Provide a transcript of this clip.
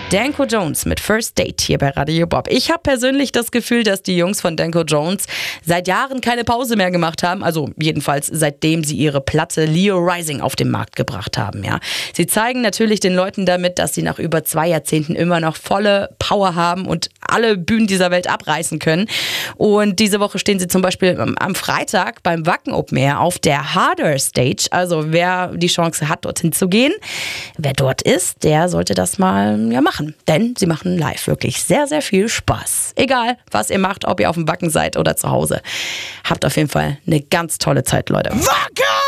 Danko Jones mit First Date hier bei Radio Bob. Ich habe persönlich das Gefühl, dass die Jungs von Danko Jones seit Jahren keine Pause mehr gemacht haben. Also jedenfalls seitdem sie ihre Platte Leo Rising auf den Markt gebracht haben. Ja. Sie zeigen natürlich den Leuten damit, dass sie nach über 2 Jahrzehnten immer noch volle Power haben und alle Bühnen dieser Welt abreißen können. Und diese Woche stehen sie zum Beispiel am Freitag beim Wacken Open Air auf der Harder Stage. Also wer die Chance hat, dorthin zu gehen, wer dort ist, der sollte das mal machen. Denn sie machen live wirklich sehr, sehr viel Spaß. Egal, was ihr macht, ob ihr auf dem Wacken seid oder zu Hause. Habt auf jeden Fall eine ganz tolle Zeit, Leute. Wacken!